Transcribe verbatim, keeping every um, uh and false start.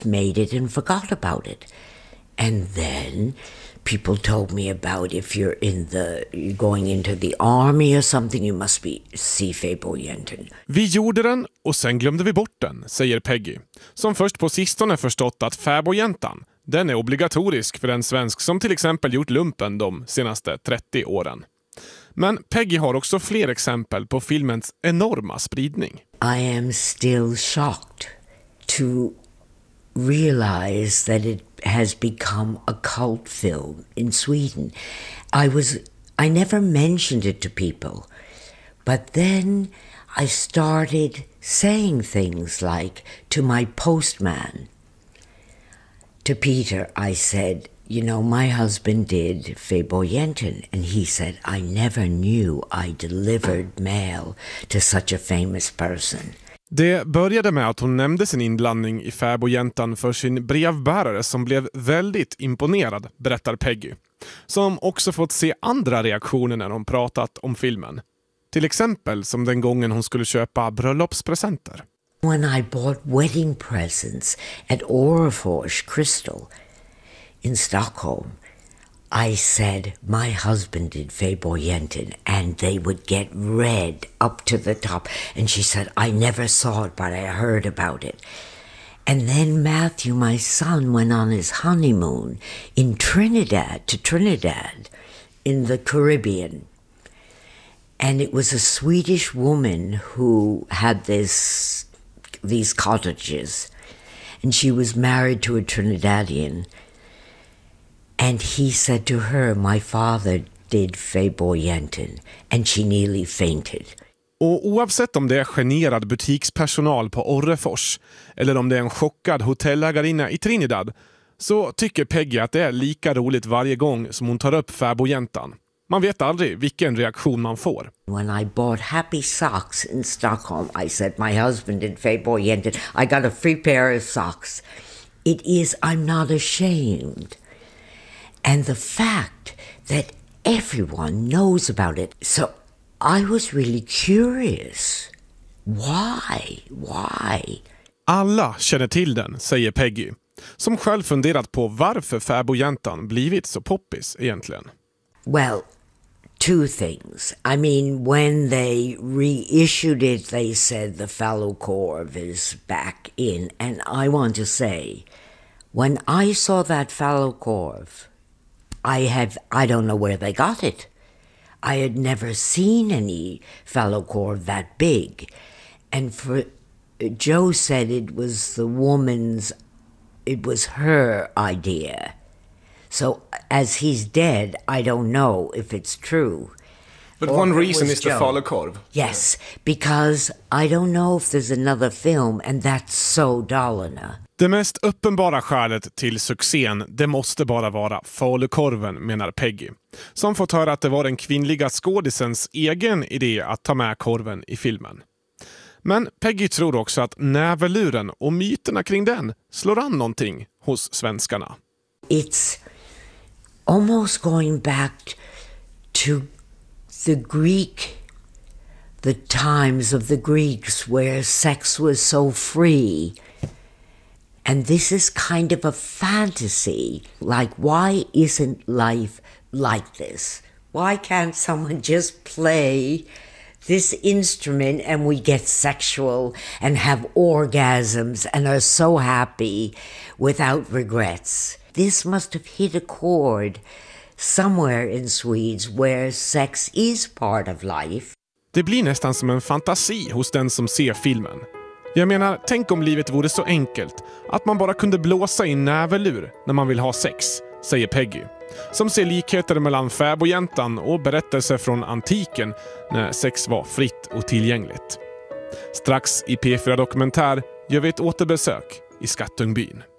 made it and forgot about it. And then people told me about if you're in the you're going into the army or something, you must be see Fäbodjäntan. Vi gjorde den och sen glömde vi bort den, säger Peggy, som först på sistone förstått att Fäbodjäntan, den är obligatorisk för en svensk som till exempel gjort lumpen de senaste trettio åren. Men Peggy har också fler exempel på filmens enorma spridning. I am still shocked to realize that it has become a cult film in Sweden. I was I never mentioned it to people, but then I started saying things like to my postman, to Peter, I said, you know, my husband did Fäbodjäntan, and he said, I never knew I delivered mail to such a famous person. Det började med att hon nämnde sin inblandning i Fäbodjäntan för sin brevbärare som blev väldigt imponerad, berättar Peggy. Som också fått se andra reaktioner när hon pratat om filmen. Till exempel som den gången hon skulle köpa bröllopspresenter. When I bought wedding presents at Orrefors Crystal in Stockholm, I said my husband did Fäbodjäntan and they would get red up to the top. And she said, I never saw it, but I heard about it. And then Matthew, my son, went on his honeymoon in Trinidad, to Trinidad, in the Caribbean. And it was a Swedish woman who had this, these cottages. And she was married to a Trinidadian. And he said to her, my father did Fäbodjäntan, and she nearly fainted. Och oavsett om det är generad butikspersonal på Orrefors eller om det är en chockad hotellägarinna i Trinidad, så tycker Peggy att det är lika roligt varje gång som hon tar upp Fäbodjäntan. Man vet aldrig vilken reaktion man får. When I bought happy socks in Stockholm, I said my husband did Fäbodjäntan. I got a free pair of socks. It is, I'm not ashamed. And the fact that everyone knows about it. So I was really curious. Why? Why? Alla känner till den, säger Peggy, som själv funderat på varför Fäbodjäntan blivit så poppis egentligen. Well, two things. I mean, when they reissued it, they said the Falukorv is back in. And I want to say, when I saw that Falukorv, I have, I don't know where they got it. I had never seen any Falukorv that big. And for Joe said it was the woman's, it was her idea. So as he's dead, I don't know if it's true. But one reason is the Falukorv. Yes, because I don't know if there's another film, and that's so Dalarna. Det mest uppenbara skälet till succén, det måste bara vara falukorven, menar Peggy. Som fått höra att det var den kvinnliga skådisens egen idé att ta med korven i filmen. Men Peggy tror också att näveluren och myterna kring den slår an någonting hos svenskarna. It's almost going back to the Greek, the times of the Greeks where sex was so free. And this is kind of a fantasy. Like, why isn't life like this? Why can't someone just play this instrument and we get sexual and have orgasms and are so happy without regrets? This must have hit a chord somewhere in Swedes where sex is part of life. Det blir nästan som en fantasi hos den som ser filmen. Jag menar, tänk om livet vore så enkelt att man bara kunde blåsa in nävelur när man vill ha sex, säger Peggy, som ser likheter mellan Fäbodjäntan och berättelser från antiken när sex var fritt och tillgängligt. Strax i P fyra Dokumentär gör vi ett återbesök i Skattungbyn.